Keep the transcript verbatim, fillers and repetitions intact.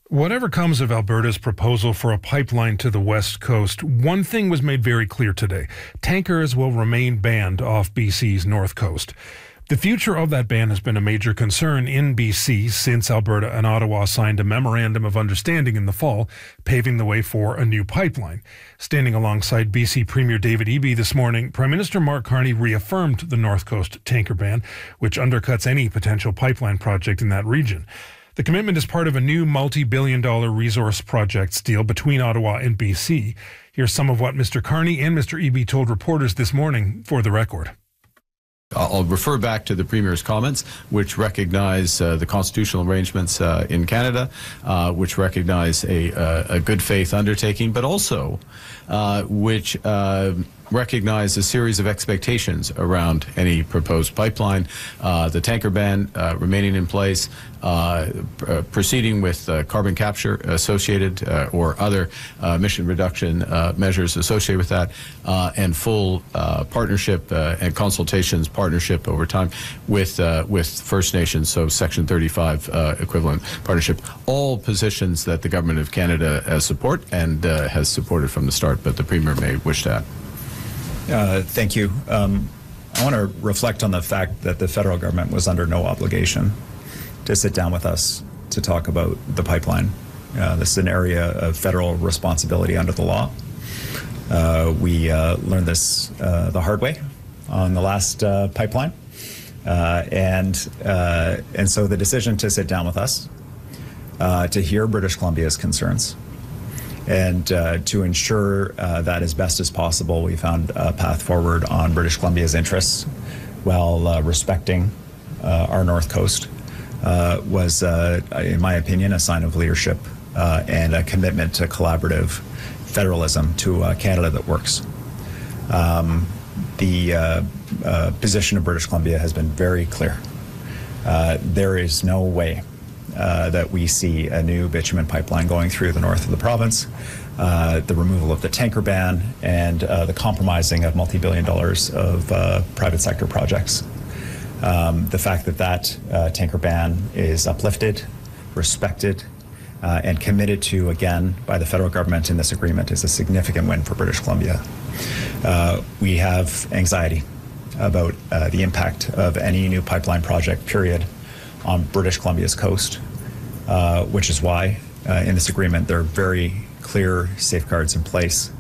Whatever comes of Alberta's proposal for a pipeline to the west coast, one thing was made very clear today. Tankers will remain banned off B C's north coast. The future of that ban has been a major concern in B C since Alberta and Ottawa signed a memorandum of understanding in the fall, paving the way for a new pipeline. Standing alongside B C Premier David Eby this morning, Prime Minister Mark Carney reaffirmed the North Coast tanker ban, which undercuts any potential pipeline project in that region. The commitment is part of a new multi-billion dollar resource projects deal between Ottawa and B C. Here's some of what Mister Carney and Mister Eby told reporters this morning for the record. I'll refer back to the Premier's comments, which recognize uh, the constitutional arrangements uh, in Canada, uh, which recognize a, uh, a good faith undertaking, but also uh, which uh, recognize a series of expectations around any proposed pipeline, uh, the tanker ban uh, remaining in place, uh, uh, proceeding with uh, carbon capture associated uh, or other uh, emission reduction uh, measures associated with that, uh, and full uh, partnership uh, and consultations partnership over time with uh, with First Nations, so Section thirty-five uh, equivalent partnership. All positions that the Government of Canada uh, support and uh, has supported from the start, but the Premier may wish to add. Uh, thank you. Um, I want to reflect on the fact that the federal government was under no obligation to sit down with us to talk about the pipeline. Uh, this is an area of federal responsibility under the law. Uh, we uh, learned this uh, the hard way on the last uh, pipeline. Uh, and, uh, and so the decision to sit down with us, uh, to hear British Columbia's concerns, and uh, to ensure uh, that as best as possible, we found a path forward on British Columbia's interests while uh, respecting uh, our North Coast uh, was, uh, in my opinion, a sign of leadership uh, and a commitment to collaborative federalism to uh, Canada that works. Um, the uh, uh, position of British Columbia has been very clear. Uh, there is no way Uh, that we see a new bitumen pipeline going through the north of the province, uh, the removal of the tanker ban, and uh, the compromising of multi-billion dollars of uh, private sector projects. Um, the fact that that uh, tanker ban is uplifted, respected, uh, and committed to again by the federal government in this agreement is a significant win for British Columbia. Uh, we have anxiety about uh, the impact of any new pipeline project, period, on British Columbia's coast, uh, which is why uh, in this agreement there are very clear safeguards in place